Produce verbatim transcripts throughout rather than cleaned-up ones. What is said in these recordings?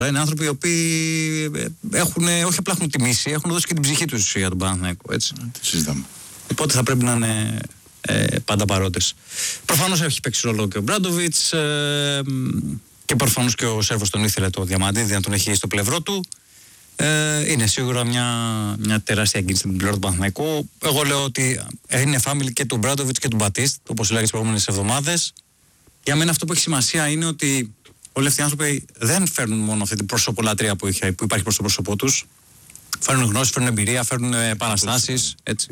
Είναι άνθρωποι οι οποίοι έχουν, όχι απλά έχουν τιμήσει, έχουν δώσει και την ψυχή τους για τον Παναθηναϊκό. Έτσι. Τι συζητάμε. Οπότε θα πρέπει να είναι ε, πάντα παρόντες. Προφανώς έχει παίξει ρόλο και ο Μπράντοβιτς ε, και προφανώς και ο Σέρβος τον ήθελε το Διαμαντίδη να τον έχει στο πλευρό του. Ε, είναι σίγουρα μια, μια τεράστια εγγύηση στην πλευρά του Παναθηναϊκού. Εγώ λέω ότι είναι family και του Μπράντοβιτς και του Μπατίστ, όπως λέγαμε τις προηγούμενες εβδομάδες. Για μένα αυτό που έχει σημασία είναι ότι όλοι αυτοί οι άνθρωποι δεν φέρνουν μόνο αυτή την προσωπολατρία που, είχε, που υπάρχει προς το πρόσωπό τους. Φέρνουν γνώση, φέρνουν εμπειρία, φέρνουν επαναστάσεις. Έτσι.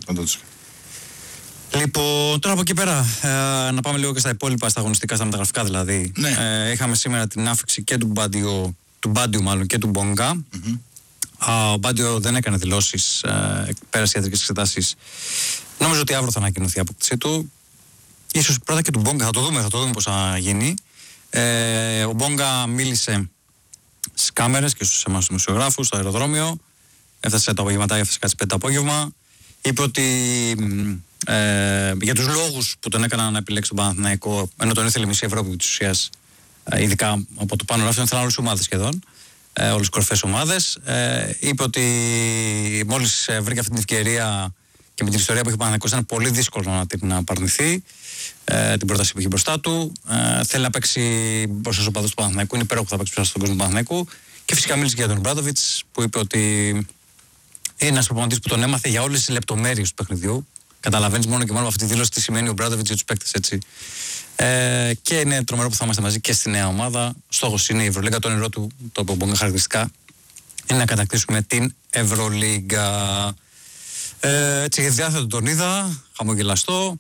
Λοιπόν, τώρα από εκεί πέρα, ε, να πάμε λίγο και στα υπόλοιπα, στα αγωνιστικά, στα μεταγραφικά δηλαδή. Ναι. Ε, είχαμε σήμερα την άφηξη και του Μπάντιο, του Μπάντιου μάλλον και του Μπόγκα. Mm-hmm. Ο Μπάντιο δεν έκανε δηλώσεις, ε, πέρασε ιατρικές εξετάσεις. Νομίζω ότι αύριο θα ανακοινωθεί η απόκτησή του. Ίσως πρώτα και του Μπόγκα, θα το δούμε, θα το δούμε πώς θα γίνει. Ε, ο Μπόγκα μίλησε στις κάμερες και στους εμάς τους δημοσιογράφους στο αεροδρόμιο. Έφτασε το απογευματά, έφτασε κάτι πέντε το απόγευμα. Είπε ότι ε, για τους λόγους που τον έκαναν να επιλέξει τον Παναθηναϊκό, ενώ τον ήθελε μισή Ευρώπη της ουσίας, ε, ειδικά από το πάνω ράφι, ήθελαν όλες τις ομάδες σχεδόν, ε, όλες τις κορυφαίες ομάδες. Ε, είπε ότι μόλις ε, βρήκε αυτή την ευκαιρία και με την ιστορία που έχει ο Παναθηναϊκός ήταν πολύ δύσκολο να την απαρνηθεί. Ε, την πρόταση που είχε μπροστά του. Ε, θέλει να παίξει μπροστά στους οπαδούς του Παναθηναϊκού. Είναι υπέροχο που θα παίξει μπροστά στον κόσμο του Παναθηναϊκού. Και φυσικά μίλησε και για τον Μπράντοβιτς που είπε ότι είναι ένας προπονητής που τον έμαθε για όλες τις λεπτομέρειες του παιχνιδιού. Καταλαβαίνεις μόνο και μόνο από αυτή τη δήλωση τι σημαίνει ο Μπράντοβιτς για τους παίκτες, έτσι. Ε, και είναι τρομερό που θα είμαστε μαζί και στη νέα ομάδα. Στόχος είναι η Ευρωλίγκα. Το όνειρό του, το οποίο μπορεί χαρακτηριστικά, είναι να κατακτήσουμε την Ευρωλίγκα. Ε, έτσι, διάθετο τον είδα, χαμογελαστό.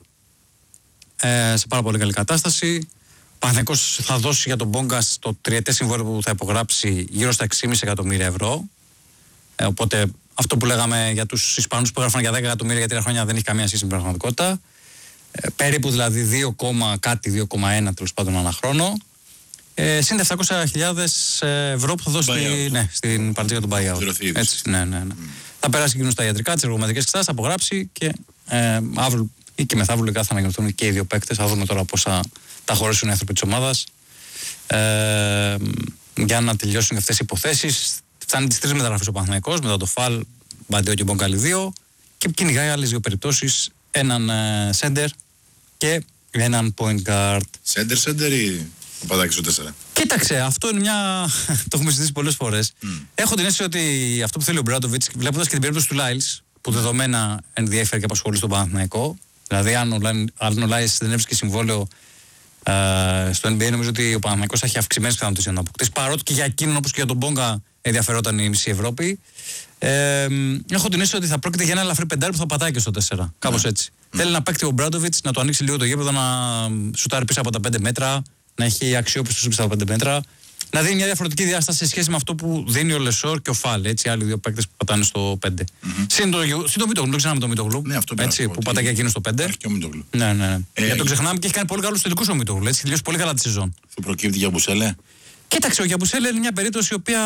Ε, σε πάρα πολύ καλή κατάσταση. Ο Παναθηναϊκός θα δώσει για τον Μπόγκα στο τριετές συμβόλαιο που θα υπογράψει γύρω στα έξι κόμμα πέντε εκατομμύρια ευρώ. Ε, οπότε αυτό που λέγαμε για τους Ισπανούς που έγραφαν για δέκα εκατομμύρια για τρία χρόνια δεν έχει καμία σχέση με την πραγματικότητα. Ε, περίπου δηλαδή δύο, κάτι, δύο κόμμα ένα τέλος πάντων ανά χρόνο. Ε, συν επτακόσιες χιλιάδες ευρώ που θα δώσει στη, ναι, στην παρτίδα του buyout. Έτσι, ναι, ναι, ναι. Mm. Θα περάσει εκείνο στα ιατρικά, τις εργοματικές εξετάσεις, θα απογράψει και ε, αύριο ή και μεθαύριο θα ανακοινωθούν και οι δύο παίκτες. Θα δούμε τώρα πώς θα τα χωρίσουν οι άνθρωποι της ομάδας. Ε, για να τελειώσουν αυτές οι υποθέσεις. Φτάνει τις τρεις μεταγραφές ο Παναθηναϊκός, μετά το Φαλ, Μπαντιό και Μπογκάλι δύο. Και κυνηγάει άλλες δύο περιπτώσεις. Έναν σέντερ uh, και έναν point guard. Σέντερ, σέντερ ή ο Παδάκης ο τέσσερα. Κοίταξε, αυτό είναι μια. Το έχουμε συζητήσει πολλές φορές. Mm. Έχω την αίσθηση ότι αυτό που θέλει ο Μπράντοβιτς, βλέποντας και την περίπτωση του Λάιλς, που δεδομένα ενδιαφέρει και απασχολεί τον Παναθηναϊκό. Δηλαδή, αν ο Λάιλς δεν έβρισκε συμβόλαιο uh, στο N B A, νομίζω ότι ο Παναθηναϊκός θα έχει αυξημένες πιθανότητες για να αποκτήσει. Παρότι και για εκείνον, όπως και για τον Μπόγκα, ενδιαφερόταν η μισή Ευρώπη. Ε, έχω την αίσθηση ότι θα πρόκειται για ένα ελαφρύ πεντάρι που θα πατάει και στο τέσσερα. Κάπως yeah. έτσι. Mm. Θέλει να παίξει ο Μπράντοβιτς, να το ανοίξει λίγο το γήπεδο, να σουτάρει πίσω από τα πέντε μέτρα, να έχει αξιόπιστο πίσω από τα πέντε μέτρα. Να δίνει μια διαφορετική διάσταση σε σχέση με αυτό που δίνει ο Λεσόρ και ο Φάλ. Έτσι, άλλοι δύο παίκτες που πατάνε στο πέντε. Mm-hmm. Συν το Μητογλου, δεν ξεχνάμε το Μητογλου. Ναι, αυτό έτσι, που πατάει και εκείνο στο πέντε. Και ο Μητογλου. Ναι, ναι, ναι. Ε, Για το ξεχνάμε και έχει κάνει πολύ καλούς τελικούς ο Μητογλου. Έτσι, τελειώσει πολύ καλά τη σεζόν. Θα προκύπτει για Μπουσέλε. Κοίταξε, ο Γιαμπουσέλε είναι μια περίπτωση η οποία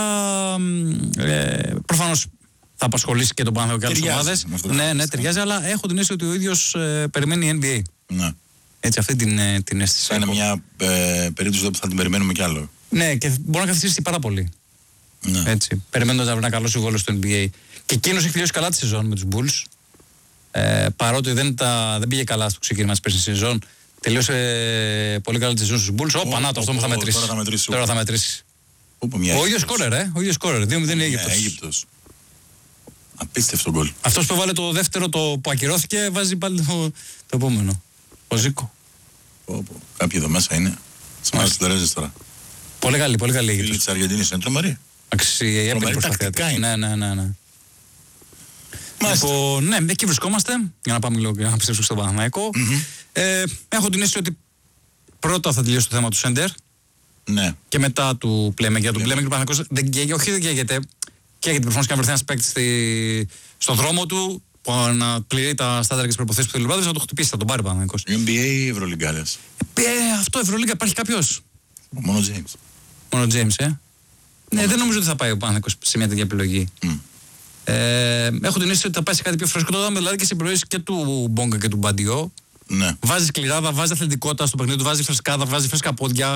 ε, προφανώς θα απασχολήσει και τον Παναθηναϊκό και άλλες ομάδες. Ναι, ναι, ταιριάζει, αλλά έχω την αίσθηση ότι ο ίδιος ε, περιμένει N B A. Ναι. Έτσι, αυτή την, ε, την αίσθηση. Θα είναι μια ε, περίπτωση που θα την περιμένουμε κι άλλο. Ναι, και μπορεί να καθυστερήσει πάρα πολύ. Ναι. Έτσι, περιμένοντας να βρει ένα καλό συμβόλαιο στο N B A. Και εκείνος έχει τελειώσει καλά τη σεζόν με τους Bulls. Ε, παρότι δεν, τα, δεν πήγε καλά στο ξεκίνημα της περσινής σεζόν. Τελείωσε πολύ καλά τη σεζόν στους Bulls. Όπα, να το, αυτό θα μετρήσει. Τώρα θα μετρήσει. Τώρα θα μετρήσει. Οπα, ο ίδιος σκόρερ, ε. Ο ίδιος σκόρερ. δύο μηδέν είναι Αίγυπτος. Απίστευτο γκολ. Αυτός που έβαλε το δεύτερο το που ακυρώθηκε βάζει πάλι το, το επόμενο. Ο Ζήκο. Πω, πω. Κάποιοι εδώ μέσα είναι. Σμάζεις τερέζες τώρα. Πολύ καλή, πολύ καλή. Η φίλη της Αργεντινής είναι τρομερή. Τρομερή τακτικά είναι. Ναι, ναι, ναι, ναι. Λοιπόν, ναι, εκεί βρισκόμαστε. Για να πάμε λίγο και να πιστέψουμε στον Παναθηναϊκό. Mm-hmm. Ε, έχω την αίσθηση ότι πρώτα θα τελειώσει το θέμα του Σέντερ. Ναι. Και μετά του Playmaker. Για τον Playmaker του Παναθηναϊκός δεν καίγεται, όχι δεν καίγεται. Καίγεται προφανώς και αν βρεθεί ένας παίκτης στη... στον δρόμο του που να πληρεί τα στάνταρ και τις προϋποθέσεις που θέλει ο Παναθηναϊκός, θα το χτυπήσει, θα τον πάρει ο Παναθηναϊκός. N B A ή Ευρωλιγκάδες. Ε, αυτό Ευρωλίγκα υπάρχει κάποιος. Μόνο ο James. Μόνο ο James, ε. Ναι, δεν νομίζω ότι θα πάει ο Παναθηναϊκός σε μια τέτοια επιλογή. Mm. Ε, έχω την αίσθηση ότι θα πάει σε κάτι πιο φρέσκο. Το είδαμε δηλαδή και σε επιλογές και του Μπόγκα και του Μπαντιό. Ναι. Βάζει σκληράδα, βάζει αθλητικότητα στο παιχνίδι του, βάζει φρεσκάδα, βάζει φρέσκα πόδια.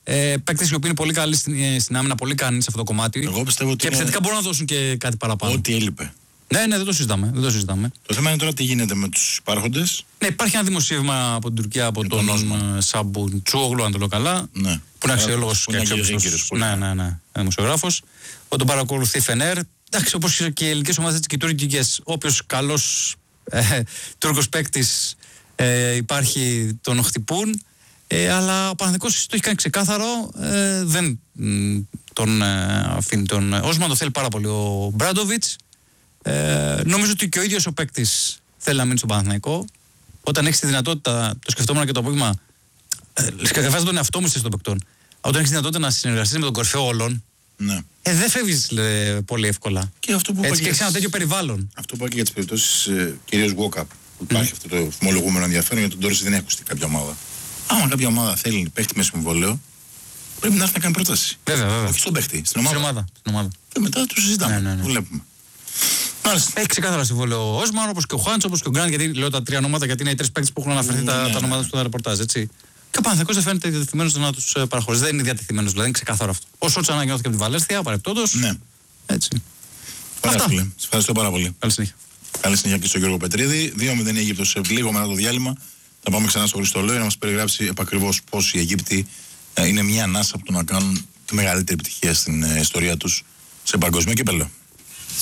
Ε, Παίκτες οι οποίοι είναι πολύ καλοί στην, στην άμυνα, πολύ ικανοί σε αυτό το κομμάτι. Εγώ πιστεύω ότι και επιθετικά μπορούν να δώσουν και κάτι παραπάνω. Ό,τι έλειπε. Ναι, ναι, δεν το συζητάμε. Δεν το, συζητάμε. Το θέμα είναι τώρα τι γίνεται με τους υπάρχοντες. Ναι, υπάρχει ένα δημοσίευμα από την Τουρκία από τον, τον Σαμπουν Τσούογλου, αν το λέω καλά. Ναι. Που είναι αξιόλογος και αξιόπιστος. Ναι, ναι, ναι. Δημοσιογράφος. Που τον παρακολουθεί Φενέρ. Εντάξει, όπως και οι ελληνικές ομάδες και οι τουρκικές. Όποιος καλός ε, Τούρκος παίκτης ε, υπάρχει, τον χτυπούν. Ε, αλλά ο Παναθηναϊκός το έχει κάνει ξεκάθαρο. Ε, δεν μ, τον ε, αφήνει τον Όσμαν. Το θέλει πάρα πολύ ο Μπράντοβιτς. Ε, νομίζω ότι και ο ίδιος ο παίκτης θέλει να μείνει στον Παναθηναϊκό. Όταν έχεις τη δυνατότητα, το σκεφτόμουν και το απόγευμα, ε, βάζω τον εαυτό μου στη των παικτών. Όταν έχεις τη δυνατότητα να συνεργαστείς με τον κορυφαίο όλων, ναι. ε, δεν φεύγεις λέ, πολύ εύκολα. Και αυτό που έτσι και έχεις ένα τέτοιο περιβάλλον. Αυτό που είπα και για τις περιπτώσεις ε, κυρίως walk-up, που υπάρχει mm. αυτό το φημολογούμενο ενδιαφέρον, για τον Ντόρση δεν έχει ακουστεί κάποια ομάδα. Άμα κάποια ομάδα θέλει παίχτη με συμβόλαιο, πρέπει να έρθει να κάνει πρόταση. Βέβαια, βέβαια. Όχι στον παίχτη, στην ομάδα. Στην ομάδα. Στην ομάδα. Και μετά το συζητάμε. Ναι, ναι, ναι. Το βλέπουμε. Έχει ξεκάθαρα συμβόλαιο ο Όσμαν, όπως και ο Χουάντσο, όπως και ο Γκραντ, γιατί λέω τα τρία ονόματα, γιατί είναι οι τρεις παίκτες που έχουν αναφερθεί mm, τα, ναι, τα ονόματα ναι. στο ρεπορτάζ. Έτσι. Και ο Παναθηναϊκός δεν φαίνεται διατεθειμένος να τους παραχωρήσει. Δεν είναι διατεθειμένος, δηλαδή είναι ξεκάθαρο αυτό. Όσο έτσι ανακοινώθηκε από τη Βαλένθια, παρεπτόντως. Ναι. Έτσι. Ωραία, φίλε. Σας ευχαριστώ πάρα πολύ. Καλή συνέχεια. Καλή συνέχεια και στον Γιώργο Πετρίδη. δύο μηδέν η Αίγυπτος λίγο μετά το διάλειμμα. Θα πάμε ξανά στο Χριστολόι να μας περιγράψει επακριβώς πώς οι Αιγύπτιοι είναι μια ανάσα από το να κάνουν τη μεγαλύτερη επιτυχία στην ιστορία τους σε παγκοσμίο κύπελλο.